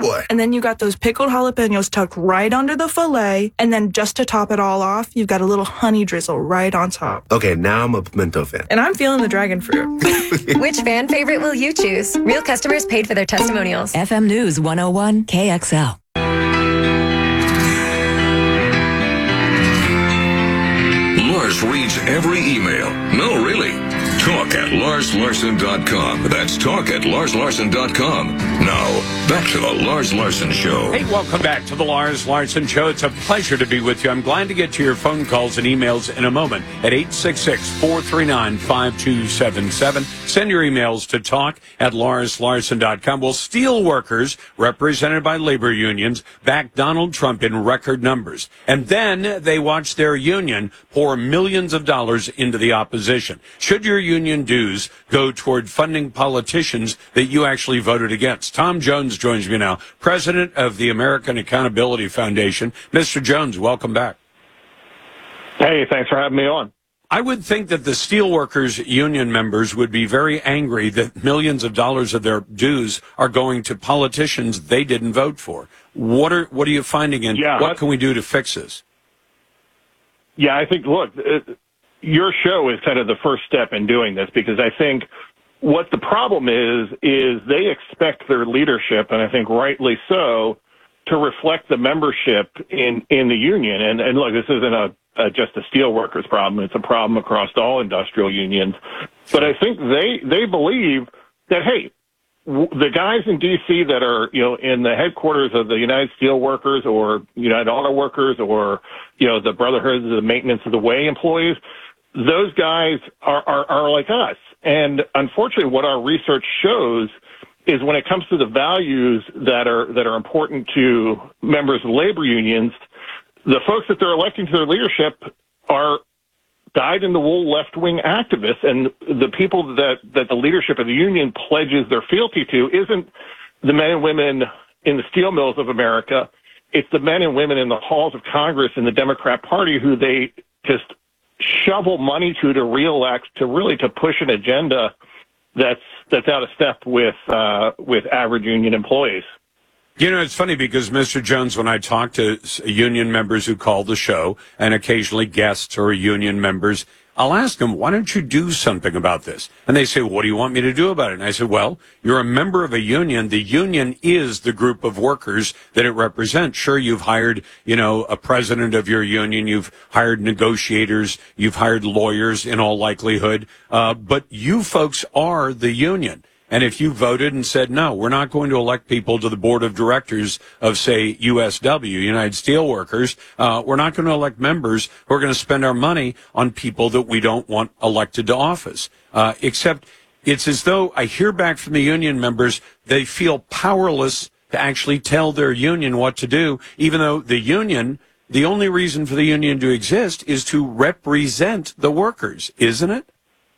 boy. And then you got those pickled jalapenos tucked right under the filet. And then just to top it all off, you've got a little honey drizzle right on top. Okay, now I'm a pimento fan. And I'm feeling the dragon fruit. Which fan favorite will you choose? Real customers paid for their testimonials. FM News 101 KXL. Lars reads every email. No, really. Talk at LarsLarson.com. That's talk at LarsLarson.com. Now, back to the Lars Larson Show. Hey, welcome back to the Lars Larson Show. It's a pleasure to be with you. I'm glad to get to your phone calls and emails in a moment at 866-439-5277. Send your emails to talk at LarsLarson.com. Well, steel workers, represented by labor unions, backed Donald Trump in record numbers. And then they watched their union pour millions of dollars into the opposition. Should your union dues go toward funding politicians that you actually voted against? Tom Jones joins me now, president of the American Accountability Foundation. Mr. Jones, welcome back. Hey, thanks for having me on. I would think that the steelworkers union members would be very angry that millions of dollars of their dues are going to politicians they didn't vote for. What are you finding, and what can we do to fix this? Yeah, I think, look, your show is kind of the first step in doing this, because I think what the problem is they expect their leadership, and I think rightly so, to reflect the membership in the union. And look, this isn't just a steelworkers problem. It's a problem across all industrial unions. But I think they believe that, hey, the guys in D.C. that are, in the headquarters of the United Steelworkers or United Auto Workers or, the Brotherhoods of the Maintenance of the Way employees, those guys are like us. And unfortunately, what our research shows is when it comes to the values that are important to members of labor unions, the folks that they're electing to their leadership are dyed-in-the-wool left-wing activists, and the people that the leadership of the union pledges their fealty to isn't the men and women in the steel mills of America. It's the men and women in the halls of Congress in the Democrat Party who they just shovel money to reelect, to push an agenda that's out of step with average union employees. It's funny because, Mr. Jones, when I talk to union members who call the show and occasionally guests or union members, I'll ask them, why don't you do something about this? And they say, what do you want me to do about it? And I said, well, you're a member of a union. The union is the group of workers that it represents. Sure, you've hired, a president of your union. You've hired negotiators. You've hired lawyers in all likelihood. But you folks are the union. And if you voted and said, no, we're not going to elect people to the board of directors of, say, USW, United Steelworkers, we're not going to elect members who are going to spend our money on people that we don't want elected to office. Except it's as though I hear back from the union members, they feel powerless to actually tell their union what to do, even though the only reason for the union to exist is to represent the workers, isn't it?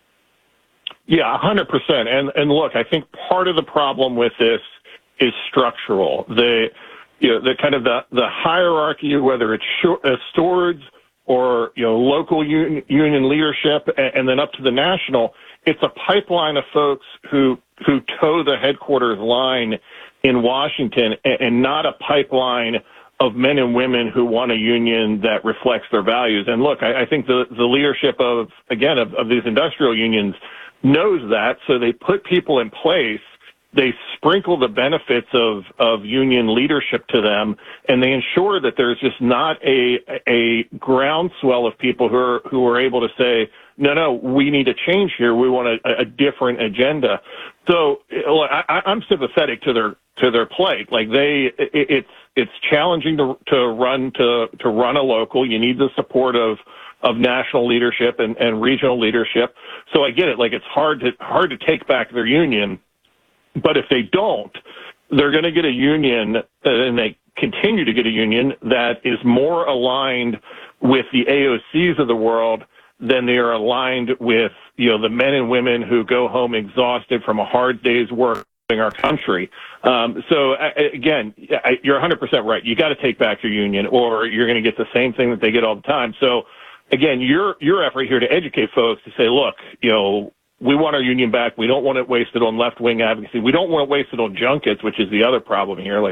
Yeah, 100%. And look, I think part of the problem with this is structural. The kind of the hierarchy, whether it's stewards or local union leadership, and then up to the national, it's a pipeline of folks who toe the headquarters line in Washington, and not a pipeline of men and women who want a union that reflects their values. And look, I think the leadership of these industrial unions knows that, so they put people in place, they sprinkle the benefits of union leadership to them, and they ensure that there's just not a groundswell of people who are able to say, no, we need a change here, we want a different agenda. So I'm sympathetic to their plight. Like it's challenging to run a local. You need the support of national leadership and regional leadership. So I get it. Like it's hard to take back their union, but if they don't, they're going to get a union, and they continue to get a union that is more aligned with the AOCs of the world than they are aligned with the men and women who go home exhausted from a hard day's work in our country. So again, you're 100% right. You got to take back your union, or you're going to get the same thing that they get all the time. So again, your effort here to educate folks to say, look, we want our union back. We don't want it wasted on left-wing advocacy. We don't want it wasted on junkets, which is the other problem here. Like